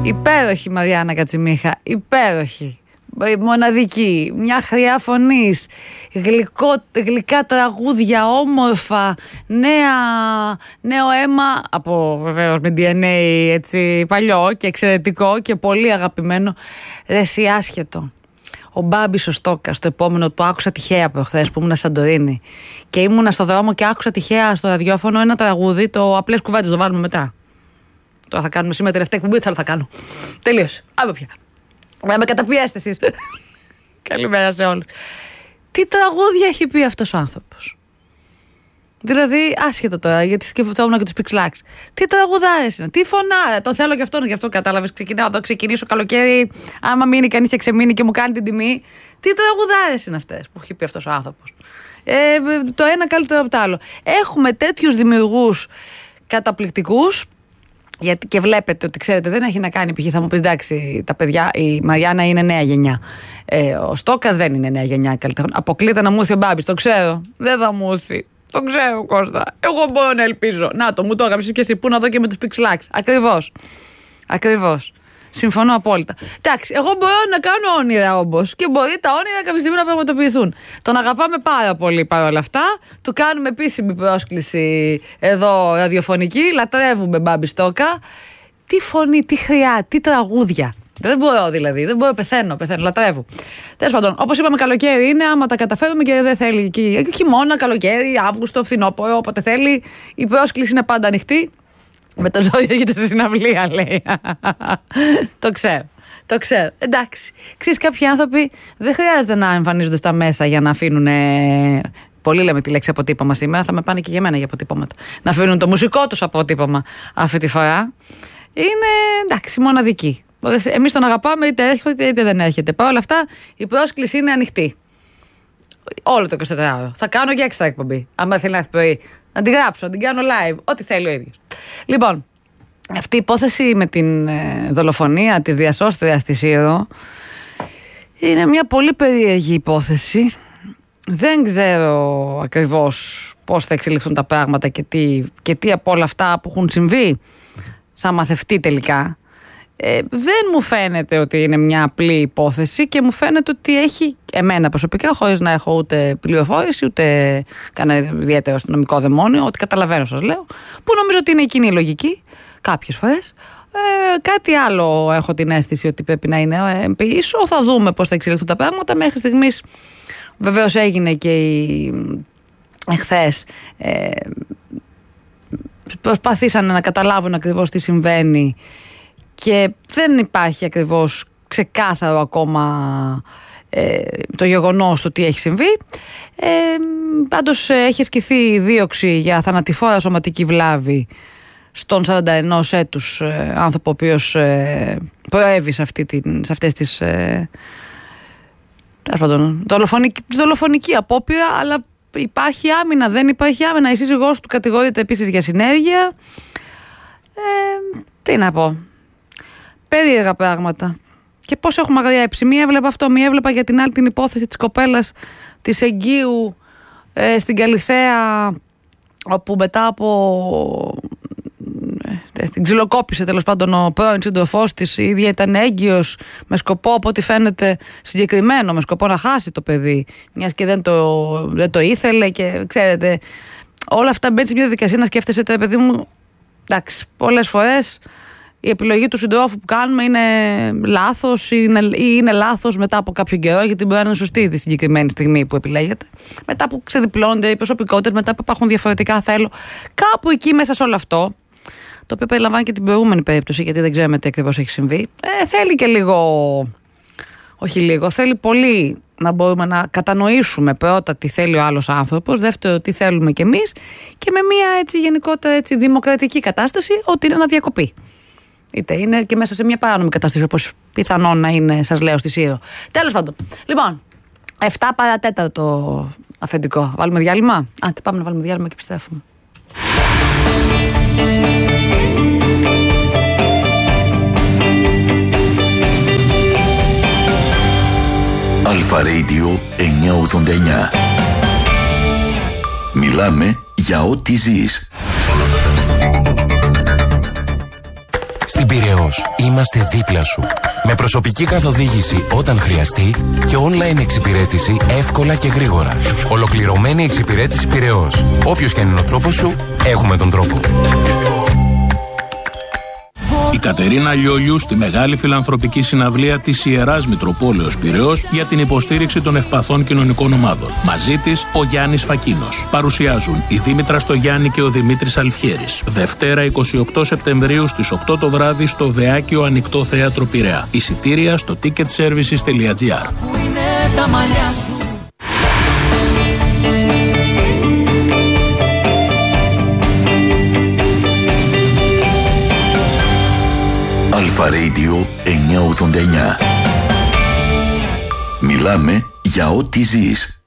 Υπέροχη Μαριάννα Κατσιμίχα, υπέροχη. Μοναδική, μια χρειά φωνής, γλυκά τραγούδια, όμορφα, νέο αίμα, από βεβαίως με DNA έτσι παλιό και εξαιρετικό και πολύ αγαπημένο. Ρεσί άσχετο. Ο Μπάμπης ο Στόκας, το επόμενο που άκουσα τυχαία προχθές που ήμουν Σαντορίνη και ήμουνα στο δρόμο και άκουσα τυχαία στο ραδιόφωνο ένα τραγούδι, το Απλές Κουβέντες, το βάλουμε μετά. Τώρα θα κάνουμε σήμερα τελευταία εκπομπή, θα κάνω. Τελείωσε. Άμα πια. Με καταπιέστε εσείς. Καλημέρα σε όλους. Τι τραγούδια έχει πει αυτός ο άνθρωπος. Δηλαδή, άσχετο τώρα, γιατί σκεφτόμουν και τους Πιξλάξ. Τι τραγουδάρες είναι, τι φωνάρα. Τον θέλω και αυτόν, γι' αυτό κατάλαβες. Ξεκινάω εδώ, ξεκινήσω καλοκαίρι. Άμα μείνει κανείς και ξεμείνει και μου κάνει την τιμή. Τι τραγουδάρες είναι αυτές που έχει πει αυτός ο άνθρωπος. Το ένα καλύτερο από το άλλο. Έχουμε τέτοιους δημιουργούς καταπληκτικούς. Γιατί και βλέπετε ότι ξέρετε δεν έχει να κάνει, π.χ. θα μου πεις εντάξει τα παιδιά, η Μαριάννα είναι νέα γενιά, ο Στόκας δεν είναι νέα γενιά καλλιτεχνών. Αποκλείται να μου έρθει ο Μπάμπης, το ξέρω, δεν θα μου έρθει, το ξέρω Κώστα, εγώ μπορώ να ελπίζω. Να το, μου το έγραψες και εσύ, πού να δω και με τους Πιξλάξ. Ακριβώς. Συμφωνώ απόλυτα. Εντάξει, εγώ μπορώ να κάνω όνειρα όμως και μπορεί τα όνειρα κάποια στιγμή να πραγματοποιηθούν. Τον αγαπάμε πάρα πολύ παρόλα αυτά. Του κάνουμε επίσημη πρόσκληση εδώ ραδιοφωνική. Λατρεύουμε Μπάμπη Στόκα. Τι φωνή, τι χρειά, τι τραγούδια. Δεν μπορώ δηλαδή, δεν μπορώ, πεθαίνω, λατρεύω. Τέλος πάντων, όπως είπαμε, καλοκαίρι είναι. Άμα τα καταφέρουμε και δεν θέλει χειμώνα, καλοκαίρι, Αύγουστο, φθινόπωρο, όποτε θέλει, η πρόσκληση είναι πάντα ανοιχτή. Με το ζώδιο έρχεται στη συναυλία, λέει. Το ξέρω. Εντάξει. Ξέρεις, κάποιοι άνθρωποι δεν χρειάζεται να εμφανίζονται στα μέσα για να αφήνουν. Πολύ λέμε τη λέξη αποτύπωμα σήμερα. Θα με πάνε και για μένα για αποτύπωματα. Να αφήνουν το μουσικό τους αποτύπωμα αυτή τη φορά. Είναι εντάξει, μοναδική. Εμείς τον αγαπάμε, είτε έρχεται είτε δεν έρχεται. Παρ' όλα αυτά, η πρόσκληση είναι ανοιχτή. Όλο το 24ωρο. Θα κάνω και έξτρα εκπομπή. Αν θέλει να έρθει πρωί. Να την γράψω, να την κάνω live, ό,τι θέλει ο ίδιος. Λοιπόν, αυτή η υπόθεση με την δολοφονία της διασώστριας της Σύρο είναι μια πολύ περίεργη υπόθεση. Δεν ξέρω ακριβώς πώς θα εξελιχθούν τα πράγματα και τι από όλα αυτά που έχουν συμβεί θα μαθευτεί τελικά. Δεν μου φαίνεται ότι είναι μια απλή υπόθεση και μου φαίνεται ότι έχει εμένα προσωπικά, χωρίς να έχω ούτε πληροφόρηση ούτε κανένα ιδιαίτερο αστυνομικό δαιμόνιο, ότι καταλαβαίνω σας λέω, που νομίζω ότι είναι η κοινή λογική κάποιες φορές. Κάτι άλλο έχω την αίσθηση ότι πρέπει να είναι πίσω. Θα δούμε πώς θα εξελιχθούν τα πράγματα. Μέχρι στιγμής βεβαίως έγινε και εχθές προσπαθήσαν να καταλάβουν ακριβώς τι συμβαίνει και δεν υπάρχει ακριβώς ξεκάθαρο ακόμα το γεγονός του τι έχει συμβεί. Πάντως έχει ασκηθεί δίωξη για θανατηφόρα σωματική βλάβη στον 41 έτους άνθρωπο ο οποίος προέβη σε αυτές τις δολοφονική απόπειρα, αλλά υπάρχει άμυνα, δεν υπάρχει άμυνα. Η σύζυγός του κατηγορείται επίσης για συνέργεια. Τι να πω, περίεργα πράγματα. Και πώς έχουμε αγριέψει. Μία έβλεπα αυτό, μία έβλεπα για την άλλη την υπόθεση της κοπέλας της Αιγείου στην Καλιθέα, όπου μετά από την ξυλοκόπησε τέλος πάντων ο πρώην σύντροφός της. Η ίδια ήταν έγκυος με σκοπό, από ό,τι φαίνεται συγκεκριμένο, με σκοπό να χάσει το παιδί, μιας και δεν το ήθελε. Και ξέρετε, όλα αυτά μπαίνει σε μια διαδικασία να σκέφτεσαι, παιδί μου, εντάξει, πολλές φορές η επιλογή του συντρόφου που κάνουμε είναι λάθος ή είναι λάθος μετά από κάποιο καιρό, γιατί μπορεί να είναι σωστή τη συγκεκριμένη στιγμή που επιλέγεται. Μετά που ξεδιπλώνονται οι προσωπικότητες, μετά που υπάρχουν διαφορετικά θέλω. Κάπου εκεί μέσα σε όλο αυτό, το οποίο περιλαμβάνει και την προηγούμενη περίπτωση, γιατί δεν ξέρουμε τι ακριβώς έχει συμβεί, θέλει και λίγο. Όχι λίγο, θέλει πολύ να μπορούμε να κατανοήσουμε πρώτα τι θέλει ο άλλος άνθρωπος, δεύτερο τι θέλουμε κι εμείς, και με μια έτσι γενικότερα έτσι δημοκρατική κατάσταση ότι είναι να διακοπεί. Είτε είναι και μέσα σε μια παράνομη κατάσταση, όπως πιθανόν να είναι, σας λέω, στη Σύρο. Τέλος πάντων. Λοιπόν, 7 παρατέταρτο αφεντικό. Βάλουμε διάλειμμα. Πάμε να βάλουμε διάλειμμα και επιστρέφουμε. Αλφα Radio 989. Μιλάμε για ό,τι ζεις. Στην Πειραιώς είμαστε δίπλα σου. Με προσωπική καθοδήγηση όταν χρειαστεί και online εξυπηρέτηση εύκολα και γρήγορα. Ολοκληρωμένη εξυπηρέτηση Πειραιώς. Όποιος και αν είναι ο τρόπος σου, έχουμε τον τρόπο. Η Κατερίνα Λιόλιου στη μεγάλη φιλανθρωπική συναυλία της Ιεράς Μητροπόλεως Πειραιώς για την υποστήριξη των ευπαθών κοινωνικών ομάδων. Μαζί της ο Γιάννης Φακίνος. Παρουσιάζουν η Δήμητρα Στογιάννη και ο Δημήτρης Αλφιέρης. Δευτέρα 28 Σεπτεμβρίου στις 8 το βράδυ στο Βεάκιο Ανοιχτό Θέατρο Πειραιά. Εισιτήρια στο ticketservices.gr. Αλφα Radio 989. Μιλάμε για ό,τι ζεις.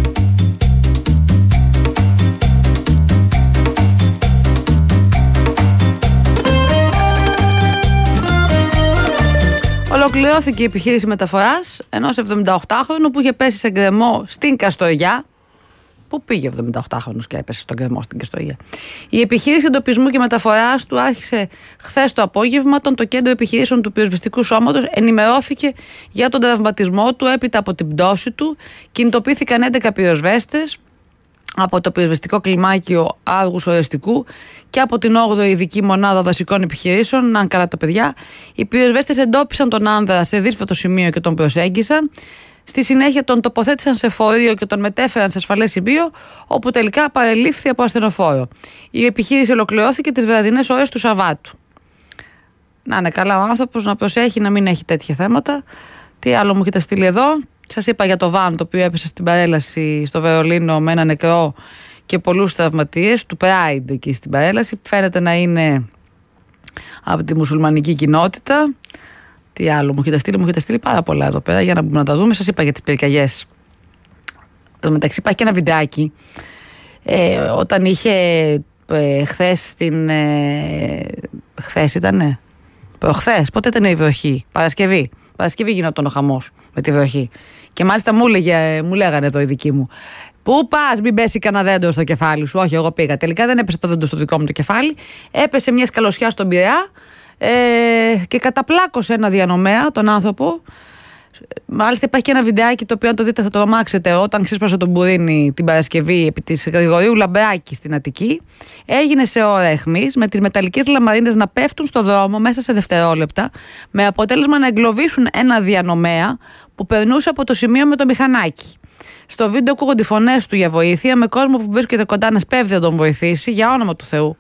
Ολοκληρώθηκε η επιχείρηση μεταφοράς ενός 78χρονου που είχε πέσει σε γκρεμό στην Καστοριά. Πού πήγε 78χρονος και έπεσε στον γκρεμό στην Καστοριά. Η επιχείρηση εντοπισμού και μεταφοράς του άρχισε χθες το απόγευμα, όταν το κέντρο επιχειρήσεων του πυροσβεστικού σώματος ενημερώθηκε για τον τραυματισμό του έπειτα από την πτώση του. Κινητοποιήθηκαν 11 πυροσβέστες από το πυροσβεστικό κλιμάκιο Άργους Ορεστικού και από την 8η Ειδική Μονάδα Δασικών Επιχειρήσεων, να είναι καλά τα παιδιά. Οι πυροσβέστες εντόπισαν τον άνδρα σε δύσβατο σημείο και τον προσέγγισαν. Στη συνέχεια τον τοποθέτησαν σε φορείο και τον μετέφεραν σε ασφαλές σημείο, όπου τελικά παρελήφθη από ασθενοφόρο. Η επιχείρηση ολοκληρώθηκε τις βραδινές ώρες του Σαββάτου. Να είναι καλά ο άνθρωπος, να προσέχει να μην έχει τέτοια θέματα. Τι άλλο μου έχετε στείλει εδώ? Σας είπα για το βαν το οποίο έπεσε στην παρέλαση στο Βερολίνο με ένα νεκρό και πολλούς τραυματίες, του Pride εκεί στην παρέλαση. Φαίνεται να είναι από τη μουσουλμανική κοινότητα. Τι άλλο μου έχετε στείλει πάρα πολλά εδώ πέρα για να τα δούμε. Σας είπα για τις πυρκαγιές. Εν τω μεταξύ υπάρχει και ένα βιντεάκι όταν είχε χθες χθες ήτανε, προχθές, πότε ήταν η βροχή? Παρασκευή γινόταν ο χαμός με τη βροχή. Και μάλιστα μου λέγανε εδώ οι δικοί μου, πού πας, μην πέσει κανένα δέντρο στο κεφάλι σου? Όχι, εγώ πήγα. Τελικά δεν έπεσε το δέντρο στο δικό μου το κεφάλι. Έπεσε μια σκαλωσιά στον Πειραιά και καταπλάκωσε ένα διανομέα τον άνθρωπο. Μάλιστα υπάρχει και ένα βιντεάκι το οποίο, αν το δείτε, θα το τρομάξετε. Όταν ξέσπασε τον μπουρίνι την Παρασκευή επί της Γρηγορίου Λαμπράκη στην Αττική, έγινε σε ώρα αιχμής με τις μεταλλικές λαμαρίνες να πέφτουν στο δρόμο μέσα σε δευτερόλεπτα, με αποτέλεσμα να εγκλωβίσουν ένα διανομέα που περνούσε από το σημείο με το μηχανάκι. Στο βίντεο ακούγονται οι φωνές του για βοήθεια, με κόσμο που βρίσκεται κοντά να σπέβδει να τον βοηθήσει, για όνομα του Θεού.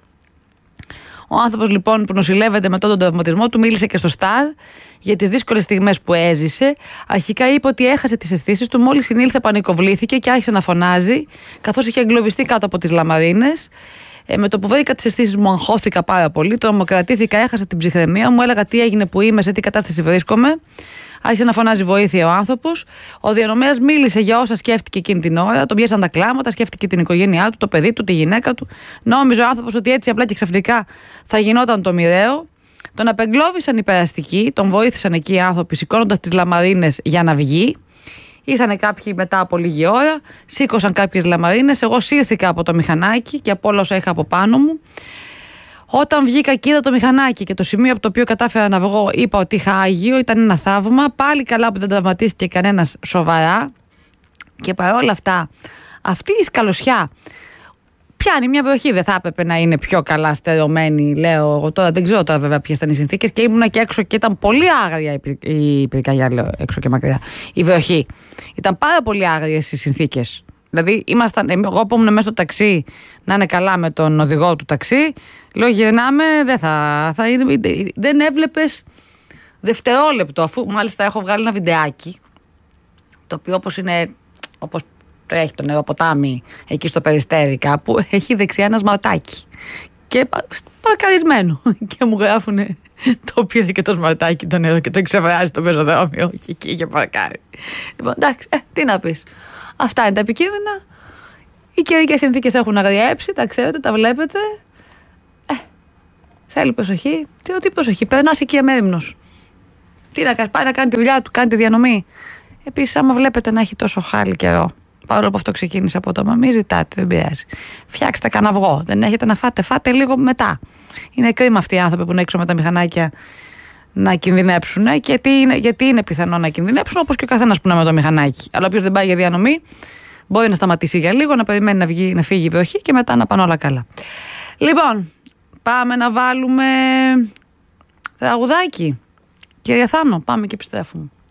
Ο άνθρωπος λοιπόν που νοσηλεύεται μετά τον τραυματισμό του μίλησε και στο Σταρ για τις δύσκολες στιγμές που έζησε. Αρχικά είπε ότι έχασε τις αισθήσεις του, μόλις συνήλθε πανικοβλήθηκε και άρχισε να φωνάζει, καθώς είχε εγκλωβιστεί κάτω από τις λαμαρίνες. Με το που βρήκα τις αισθήσεις μου, αγχώθηκα πάρα πολύ, τρομοκρατήθηκα, έχασα την ψυχραιμία μου, έλεγα τι έγινε, που είμαι, σε τι κατάσταση βρίσκομαι. Άρχισε να φωνάζει βοήθεια ο άνθρωπος. Ο διανομέας μίλησε για όσα σκέφτηκε εκείνη την ώρα. Τον πιάσαν τα κλάματα, σκέφτηκε την οικογένειά του, το παιδί του, τη γυναίκα του. Νόμιζε ο άνθρωπος ότι έτσι απλά και ξαφνικά θα γινόταν το μοιραίο. Τον απεγκλώβησαν οι περαστικοί, τον βοήθησαν εκεί οι άνθρωποι, σηκώνοντας τις λαμαρίνες για να βγει. Ήρθανε κάποιοι μετά από λίγη ώρα, σήκωσαν κάποιες λαμαρίνες. Εγώ σύρθηκα από το μηχανάκι και από όλα όσα είχα από πάνω μου. Όταν βγήκα και είδα το μηχανάκι και το σημείο από το οποίο κατάφερα να βγω, είπα ότι είχα άγιο, ήταν ένα θαύμα. Πάλι καλά που δεν τραυματίστηκε κανένας σοβαρά. Και παρόλα αυτά, αυτή η σκαλωσιά πιάνει μια βροχή. Δεν θα έπρεπε να είναι πιο καλά στερεωμένη, λέω εγώ τώρα. Δεν ξέρω τώρα βέβαια ποιες ήταν οι συνθήκες. Και ήμουνα και έξω και ήταν πολύ άγρια η πυρκαγιά, λέω έξω και μακριά. Η βροχή. Ήταν πάρα πολύ άγριες οι συνθήκες. Δηλαδή, εγώ που ήμουν μέσα στο ταξί, να είναι καλά με τον οδηγό του ταξί, λέω γυρνάμε, δεν έβλεπες δευτερόλεπτο, αφού μάλιστα έχω βγάλει ένα βιντεάκι, το οποίο όπως τρέχει το νερό ποτάμι εκεί στο Περιστέρι κάπου, έχει δεξιά ένα σμαρτάκι και παρκαρισμένο και μου γράφουνε το πήρε και το σμαρτάκι το νερό και το εξεβράζει στο πεζοδρόμιο και εκεί είχε παρκάρει. Λοιπόν, εντάξει, τι να πεις. Αυτά είναι τα επικίνδυνα. Οι καιρικές συνθήκες έχουν αγριέψει, τα ξέρετε, τα βλέπετε. Θέλει προσοχή. Τι προσοχή, περνάς εκεί αμέριμνος. Τι να κάνει, πάει να κάνει τη δουλειά του, κάνει τη διανομή. Επίσης, άμα βλέπετε να έχει τόσο χάλι καιρό, Παρόλο που αυτό ξεκίνησε από το μη ζητάτε, δεν πειράζει. Φτιάξτε κανένα αυγό. Δεν έχετε να φάτε, φάτε λίγο μετά. Είναι κρίμα αυτοί οι άνθρωποι που είναι έξω με τα μηχανάκια να κινδυνεύσουν. Γιατί είναι πιθανό να κινδυνεύσουν, όπως και ο καθένας που είναι με το μηχανάκι. Αλλά όποιος δεν πάει για διανομή, μπορεί να σταματήσει για λίγο, να περιμένει να φύγει η βροχή και μετά να πάνε όλα καλά. Λοιπόν, πάμε να βάλουμε τραγουδάκι. Κύριε Θάνο, πάμε και επιστρέφουμε.